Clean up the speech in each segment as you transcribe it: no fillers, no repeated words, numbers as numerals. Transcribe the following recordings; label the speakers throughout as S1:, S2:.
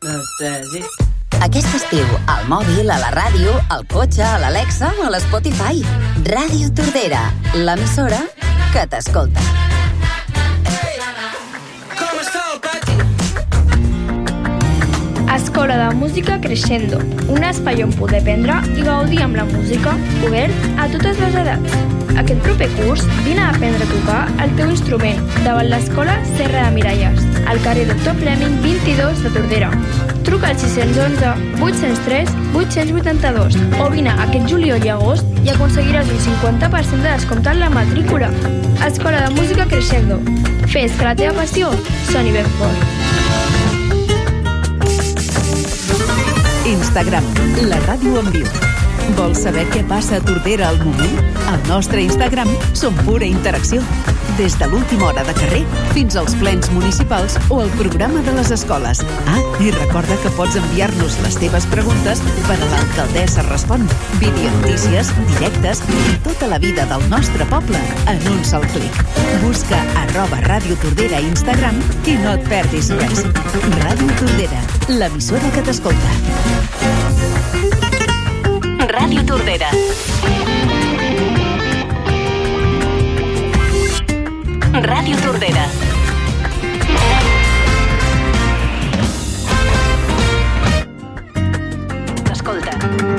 S1: 2, 3 i...
S2: Aquest estiu, al mòbil, a la ràdio, al cotxe, a l'Alexa o a l'Spotify. Ràdio Tordera, l'emissora que t'escolta.
S3: Escola de Música Crescendo, un espai on poder aprendre i gaudir amb la música, obert a totes les edats. Aquest proper curs, vine a aprendre a tocar el teu instrument davant l'Escola Serra de Miralles, al carrer Doctor Fleming 22 de Tordera. Truca al 611 803 882 o vine aquest juliol i agost i aconseguiràs un 50% de descompte en la matrícula. Escola de Música Crescendo. Fes que la teva passió soni ben fort.
S4: Instagram, la ràdio en viu. Vols saber què passa a Tordera al moment? Al nostre Instagram som pura interacció. Des de l'última hora de carrer fins als plens municipals o el programa de les escoles. I recorda que pots enviar-nos les teves preguntes per a l'alcaldessa Respon. Videonotícies, directes i tota la vida del nostre poble en un sol clic. Busca @Ràdio Tordera a Instagram i no et perdis res. Ràdio Tordera, l'emissora que t'escolta.
S2: Ràdio Tordera. Ràdio Tordera. Escolta.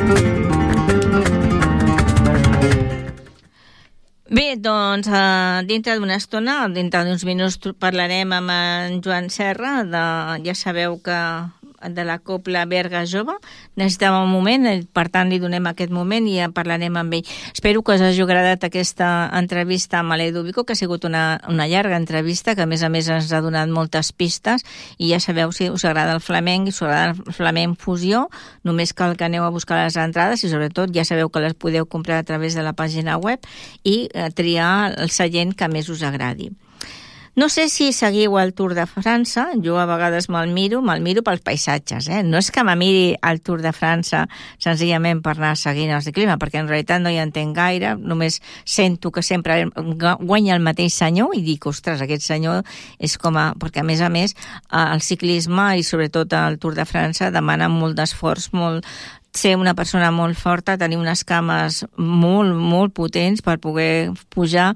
S5: Bé, doncs, dintre d'una estona, dintre d'uns minuts, parlarem amb en Joan Serra, ja sabeu que de la Copla Berga Jove. Necessitava un moment, per tant li donem aquest moment i ja parlarem amb ell. Espero que us hagi agradat aquesta entrevista amb l'Edu Vico, que ha sigut una llarga entrevista, que a més ens ha donat moltes pistes, i ja sabeu, si us agrada el flamenc i us agrada el flamenc fusió, només cal que aneu a buscar les entrades i sobretot ja sabeu que les podeu comprar a través de la pàgina web i triar el seient que més us agradi. No sé si seguiu el Tour de França, jo a vegades me'l miro pels paisatges, No és que me miri el Tour de França senzillament per anar seguint el ciclisme, perquè en realitat no hi entenc gaire, només sento que sempre guanya el mateix senyor i dic, ostres, aquest senyor és com a... Perquè a més, el ciclisme i sobretot el Tour de França demanen molt d'esforç, ser una persona molt forta, tenir unes cames molt potents per poder pujar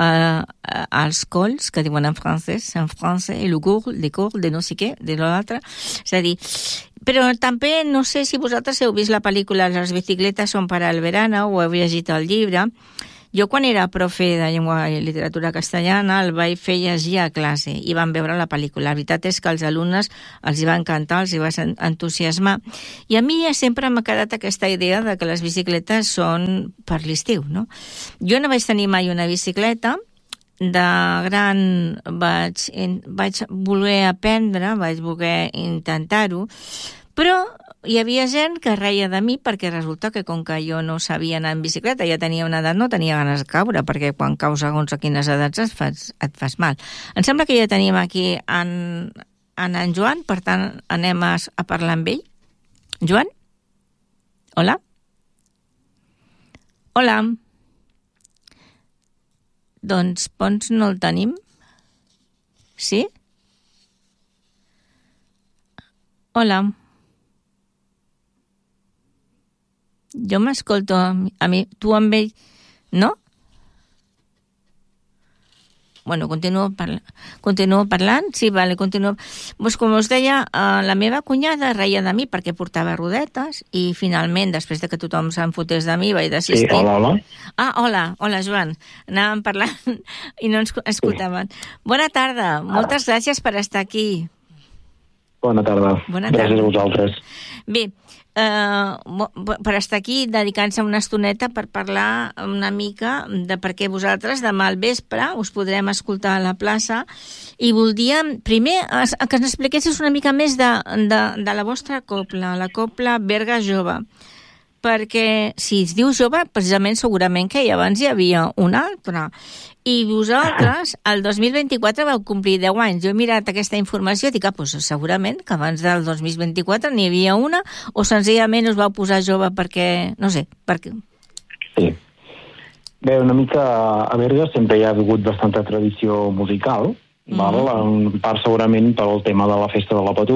S5: als colls, que diuen en francès, le col, de no sé què, de l'altre. És a dir, però també no sé si vosaltres heu vist la pel·lícula Les bicicletes són para el verano o heu llegit el llibre. Jo, quan era profe de llengua i literatura castellana, el vaig fer llegir a classe i van veure la pel·lícula. La veritat és que als alumnes els hi va encantar, els hi va entusiasmar. I a mi sempre m'ha quedat aquesta idea de que les bicicletes són per l'estiu, no? Jo no vaig tenir mai una bicicleta. De gran vaig voler aprendre, vaig voler intentar-ho, però hi havia gent que reia de mi perquè resulta que com que jo no sabia anar en bicicleta, ja tenia una edat, no tenia ganes de caure, perquè quan caus segons a quines edats et fas mal. Em sembla que ja tenim aquí en Joan, per tant anem a parlar amb ell. Joan? Hola? Hola? Doncs Pons no el tenim? Sí? Hola? Jo m'escolto a mi, tu amb ell, no? Bueno, continuo parlant? Sí, vale, continuo. Pues com us deia, la meva cunyada reia de mi perquè portava rodetes i finalment, després de que tothom se'n fotés de mi, vaig desistir.
S6: Sí, hola.
S5: Hola, Joan. Anàvem parlant i no ens escoltaven. Bona tarda, moltes gràcies per estar aquí.
S6: Bona tarda. Gràcies a vosaltres.
S5: Bé, per estar aquí, dedicant-se una estoneta per parlar una mica de per què vosaltres demà al vespre us podrem escoltar a la plaça i voldríem primer que ens expliquessis una mica més de la vostra copla, la Copla Berga Jove, perquè si es diu jove, precisament segurament que abans hi havia una altra. I vosaltres, el 2024, vau complir 10 anys. Jo he mirat aquesta informació i dic, segurament que abans del 2024 n'hi havia una, o senzillament us vau posar jove perquè, no sé, perquè...
S6: Sí. Bé, una mica a Berga sempre hi ha hagut bastanta tradició musical, val? En part segurament pel tema de la festa de la Patum,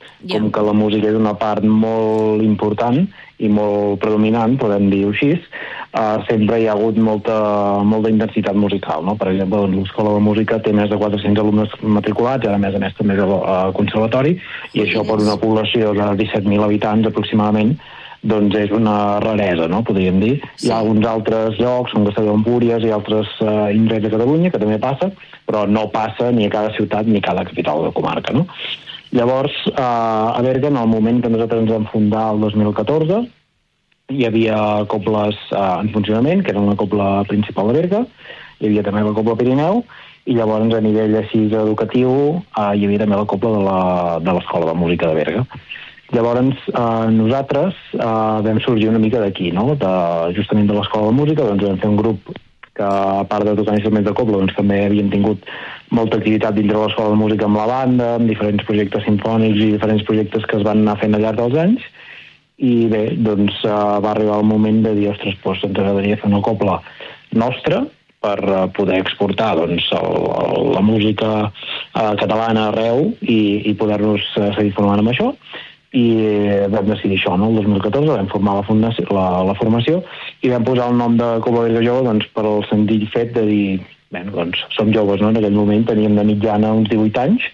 S6: com que la música és una part molt important i molt predominant, podem dir-ho així, sempre hi ha hagut molta intensitat musical, no? Per exemple, doncs, l'Escola de Música té més de 400 alumnes matriculats, i a més també és al conservatori, i això per una població de 17.000 habitants aproximadament, doncs és una raresa, no? Podríem dir. Sí. Hi ha alguns altres llocs, com Castelló d'Empúries i altres indrets de Catalunya, que també passa, però no passa ni a cada ciutat ni a cada capital de comarca, no? Llavors, a Berga, en el moment que nosaltres ens vam fundar el 2014, hi havia cobles en funcionament, que era una cobla principal de Berga, hi havia també la cobla Pirineu, i llavors a nivell així educatiu hi havia també la cobla de l'Escola de Música de Berga. Llavors, nosaltres vam sorgir una mica d'aquí, no? Justament de l'Escola de Música, doncs vam fer un grup que, a part de tocar instruments de cobla, doncs també havien tingut molta activitat dintre de l'Escola de Música amb la banda, amb diferents projectes simfònics i diferents projectes que es van anar fent al llarg dels anys. I bé, doncs va arribar el moment de dir, ostres, doncs ens agradaria fer una cobla nostra per poder exportar doncs, la música catalana arreu i poder-nos seguir formant amb això. I vam decidir això, no? El 2014 vam formar la formació i vam posar el nom de Cobla Berga Jove doncs, per al senzill fet de dir, bé, doncs som joves, no? En aquell moment teníem de mitjana uns 18 anys,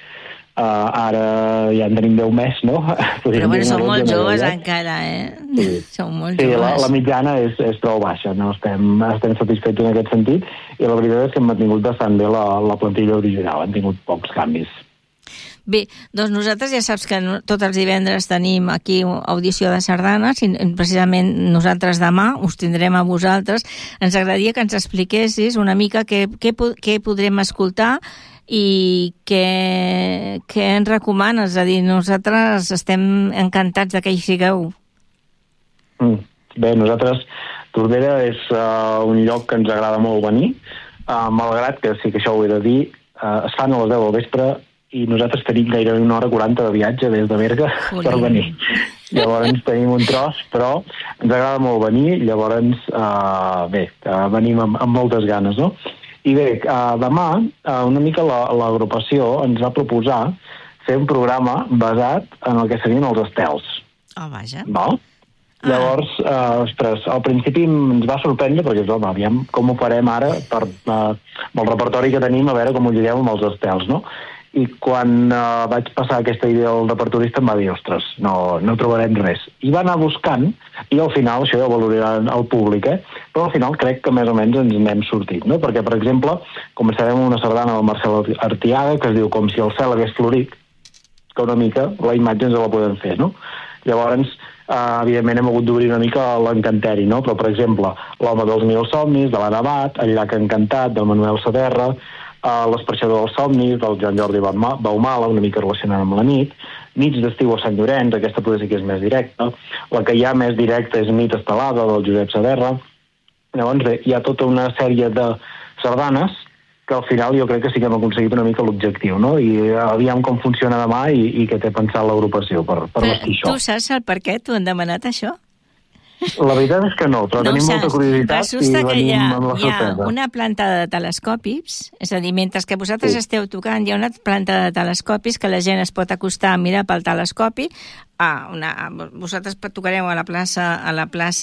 S6: ara ja en tenim 10 més, no?
S5: Però bueno, som molt joves encara,
S6: Sí.
S5: Som molt
S6: joves.
S5: Sí,
S6: la mitjana és prou baixa, no? Estem satisfets en aquest sentit, i la veritat és que hem mantingut bastant bé la plantilla original, hem tingut pocs canvis.
S5: Bé, doncs nosaltres ja saps que tots els divendres tenim aquí audició de sardanes i precisament nosaltres demà us tindrem a vosaltres. Ens agradaria que ens expliquessis una mica què podrem escoltar i què ens recomanes. És a dir, nosaltres estem encantats de que hi sigueu.
S6: Bé, nosaltres, Tordera és un lloc que ens agrada molt venir, malgrat que sí que això ho he de dir, es fan a les 10 del vespre i nosaltres tenim gairebé 1 hora 40 de viatge des de Berga per venir. Llavors tenim un tros, però ens agrada molt venir, llavors bé, venim amb moltes ganes, no? I bé, demà una mica l'agrupació ens va proposar fer un programa basat en el que serien els estels.
S5: Vaja.
S6: Val? Llavors, ostres, al principi ens va sorprendre perquè, home, aviam com ho farem ara amb el repertori que tenim, a veure com ho lliguem amb els estels, no? I quan vaig passar aquesta idea al repertorista em va dir, ostres, no trobarem res. I va anar buscant, i al final, això ja ho valoraran el públic, però al final crec que més o menys ens n'hem sortit, no? Perquè, per exemple, començarem amb una sardana del Marcel Artiaga, que es diu Com si el cel hagués florit, que una mica la imatge ens la podem fer, no? Llavors, evidentment hem hagut d'obrir una mica l'encanteri, no? Però, per exemple, L'home dels mil somnis, de l'Anna Abad, El llac encantat, del Manuel Saderra, L'esperxador dels somnis, del Joan Jordi Baumala, una mica relacionada amb la nit, Nits d'estiu a Sant Llorenç, aquesta potser sí que és més directa, la que hi ha més directa és Nit estelada, del Josep Saderra. Llavors, bé, hi ha tota una sèrie de sardanes que al final jo crec que sí que hem aconseguit una mica l'objectiu, no? I aviam com funciona demà i què té pensat l'agrupació per vestir això.
S5: Tu saps el per què t'ho han demanat, això?
S6: La veritat és que no, però tenim molta curiositat i venim amb la sorpresa.
S5: Hi ha una planta de telescopis, és a dir, mentre que vosaltres esteu tocant, hi ha una planta de telescopis que la gent es pot acostar a mirar pel telescopi. Vosaltres tocareu a la plaça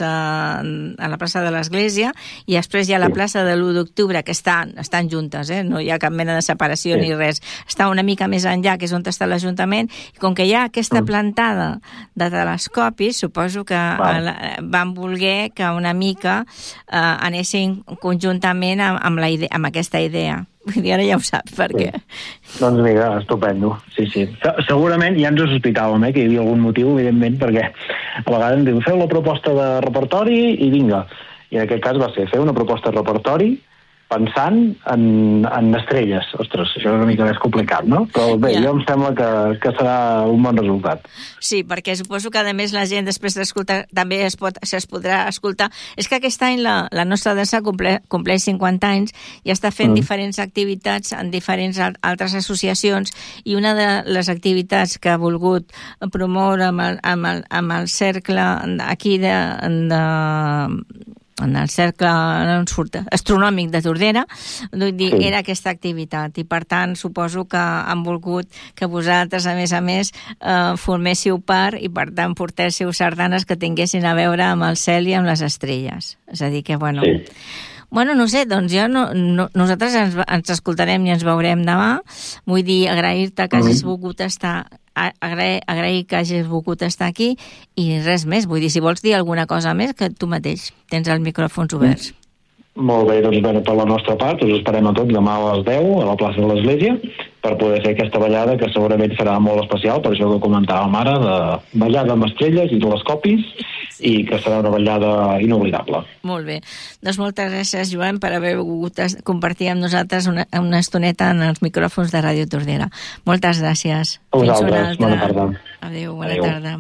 S5: de l'Església i després hi ha la plaça de l'1 d'octubre, que estan juntes, no hi ha cap mena de separació ni res. Està una mica més enllà, que és on està l'Ajuntament, i com que hi ha aquesta plantada de telescopis, suposo que van voler que una mica anessin conjuntament amb aquesta idea. Vull dir, ara ja ho saps, per què.
S6: Doncs mira, estupendo. Sí. Segurament ja ens ho sospitàvem, que hi havia algun motiu, evidentment, perquè a vegades ens diu, feu la proposta de repertori i vinga. I en aquest cas va ser fer una proposta de repertori pensant en estrelles. Ostres, això és una mica més complicat, no? Però bé, jo em sembla que serà un bon resultat.
S5: Sí, perquè suposo que a més la gent després d'escoltar també es podrà escoltar. És que aquest any la nostra dansa compleix 50 anys i està fent diferents activitats en diferents altres associacions, i una de les activitats que ha volgut promoure amb el cercle aquí cercle astronòmic de Tordera, vull dir, era aquesta activitat, i per tant suposo que han volgut que vosaltres, a més, forméssiu part i per tant portéssiu sardanes que tinguessin a veure amb el cel i amb les estrelles. És a dir que, bueno... Sí. Bueno, no sé, doncs nosaltres ens escoltarem i ens veurem demà. Vull dir, agrair-te que hagis volgut estar... agrair que hagis volgut estar aquí i res més. Vull dir, si vols dir alguna cosa més, que tu mateix tens els micròfons oberts.
S6: Molt bé, doncs per la nostra part us esperem a tots demà a les 10 a la plaça de l'Església per poder fer aquesta ballada que segurament serà molt especial, per això que comentàvem ara, de ballada amb estrelles i telescopis, i que serà una ballada inoblidable.
S5: Molt bé. Doncs moltes gràcies, Joan, per haver volgut compartir amb nosaltres una estoneta en els micròfons de Ràdio Tordera. Moltes gràcies.
S6: A vosaltres, bona tarda.
S5: Adéu, bona tarda.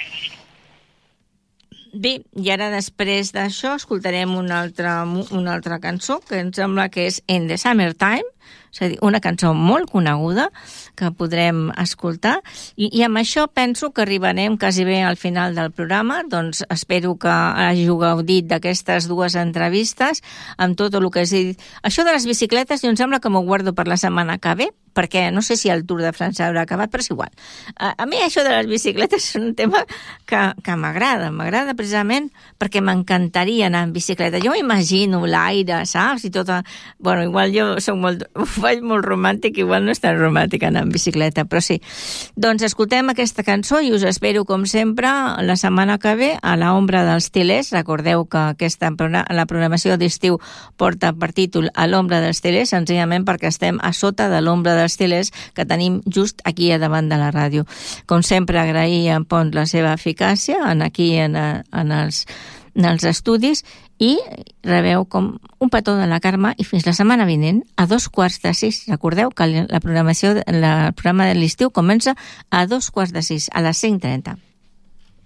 S5: Bé, i ara després d'això escoltarem una altra cançó que em sembla que és In the Summertime, és a dir, una cançó molt coneguda que podrem escoltar i amb això penso que arribarem quasi bé al final del programa. Doncs espero que hàgiu gaudit d'aquestes dues entrevistes amb tot el que has dit. Això de les bicicletes jo em sembla que m'ho guardo per la setmana que ve, perquè no sé si el Tour de França haurà acabat, però és igual. A mi això de les bicicletes és un tema que m'agrada precisament perquè m'encantaria anar en bicicleta. Jo m'imagino l'aire, saps? I tota... Bueno, igual jo ho faig molt romàntic, igual no és tan romàntic anar en bicicleta, però sí. Doncs escoltem aquesta cançó i us espero, com sempre, la setmana que ve a l'Ombra dels Tilers. Recordeu que la programació d'estiu porta per títol A l'Ombra dels Tilers, senzillament perquè estem a sota de l'Ombra dels Tilers que tenim just aquí a davant de la ràdio. Com sempre, agrair a Pont la seva eficàcia aquí en els estudis i rebeu com un petó de la Carme i fins la setmana vinent a 5:45. Recordeu que el programa de l'estiu comença a 5:45, a les 5:30.